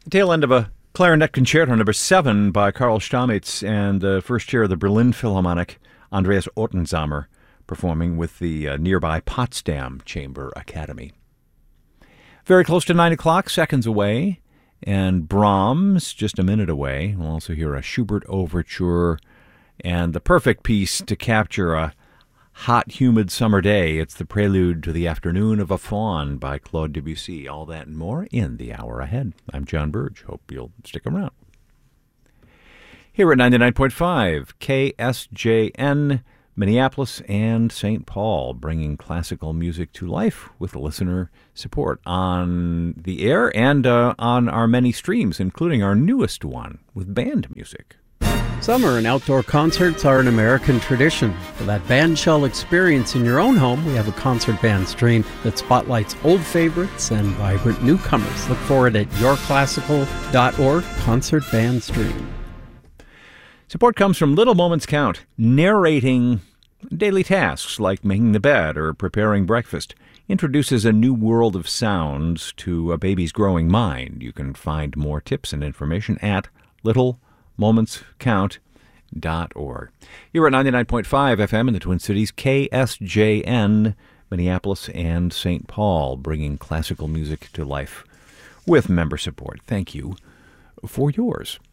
The tail end of a clarinet concerto number 7 by Karl Stamitz and the first chair of the Berlin Philharmonic, Andreas Ottensamer, performing with the nearby Potsdam Chamber Academy. Very close to 9 o'clock, seconds away, and Brahms just a minute away. We'll also hear a Schubert overture and the perfect piece to capture a hot, humid summer day. It's the prelude to the Afternoon of a Faun by Claude Debussy. All that and more in the hour ahead. I'm John Burge. Hope you'll stick around. Here at 99.5 KSJN, Minneapolis and St. Paul, bringing classical music to life with listener support on the air and on our many streams, including our newest one with band music. Summer and outdoor concerts are an American tradition. For that bandshell experience in your own home, we have a concert band stream that spotlights old favorites and vibrant newcomers. Look for it at yourclassical.org, Concert Band Stream. Support comes from Little Moments Count, narrating daily tasks like making the bed or preparing breakfast. Introduces a new world of sounds to a baby's growing mind. You can find more tips and information at littlemomentscount.org. You're at 99.5 FM in the Twin Cities, KSJN, Minneapolis and St. Paul, bringing classical music to life with member support. Thank you for yours.